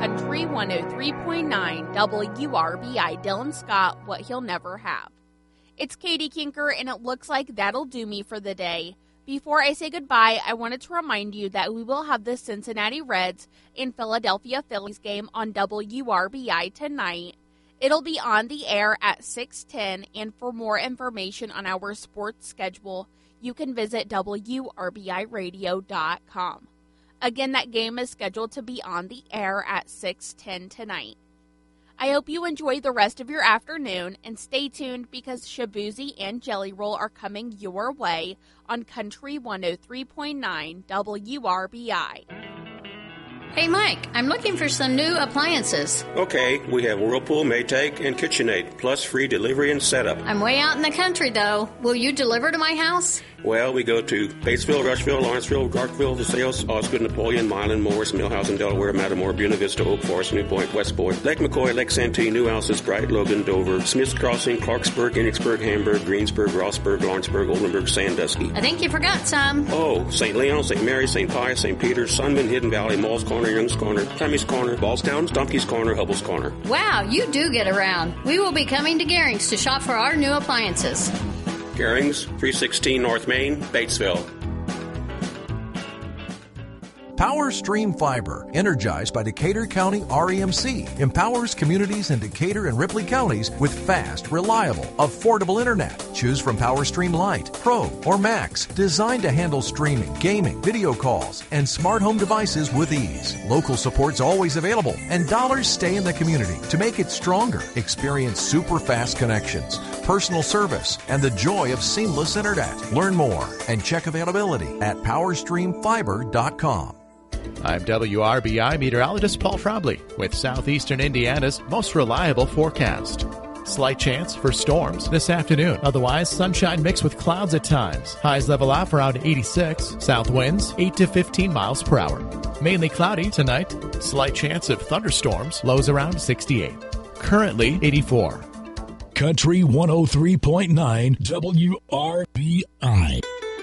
Country 103.9 WRBI, Dylan Scott, what he'll never have. It's Katie Kinker, and it looks like that'll do me for the day. Before I say goodbye, I wanted to remind you that we will have the Cincinnati Reds and Philadelphia Phillies game on WRBI tonight. It'll be on the air at 6:10, and for more information on our sports schedule, you can visit WRBIRadio.com. Again, that game is scheduled to be on the air at 6:10 tonight. I hope you enjoy the rest of your afternoon, and stay tuned because Shabuzi and Jelly Roll are coming your way on Country 103.9 WRBI. Hey, Mike, I'm looking for some new appliances. Okay, we have Whirlpool, Maytag, and KitchenAid, plus free delivery and setup. I'm way out in the country, though. Will you deliver to my house? Well, we go to Batesville, Rushville, Lawrenceville, Garkville, DeSales, Osgood, Napoleon, Milan, Morris, Millhouse, Delaware, Matamore, Buena Vista, Oak Forest, New Point, Westport, Lake McCoy, Lake Santee, New Alces, Bright, Logan, Dover, Smith's Crossing, Clarksburg, Enochsburg, Hamburg, Greensburg, Rossburg, Lawrenceburg, Oldenburg, Sandusky. I think you forgot some. Oh, St. Leon, St. Mary, St. Pius, St. Peter, Sunman, Hidden Valley, Malls Corner, Young's Corner, Clemmy's Corner, Ballstown, Stumpy's Corner, Hubble's Corner. Wow, you do get around. We will be coming to Gehring's to shop for our new appliances. Gehring's, 316 North Main, Batesville. Power Stream Fiber, energized by Decatur County REMC, empowers communities in Decatur and Ripley counties with fast, reliable, affordable internet. Choose from Power Stream Lite, Pro, or Max, designed to handle streaming, gaming, video calls, and smart home devices with ease. Local support's always available, and dollars stay in the community to make it stronger. Experience super fast connections, personal service, and the joy of seamless internet. Learn more and check availability at powerstreamfiber.com. I'm WRBI meteorologist Paul Trombley with Southeastern Indiana's most reliable forecast. Slight chance for storms this afternoon. Otherwise, sunshine mixed with clouds at times. Highs level off around 86. South winds 8 to 15 miles per hour. Mainly cloudy tonight. Slight chance of thunderstorms. Lows around 68. Currently 84. Country 103.9 WRBI.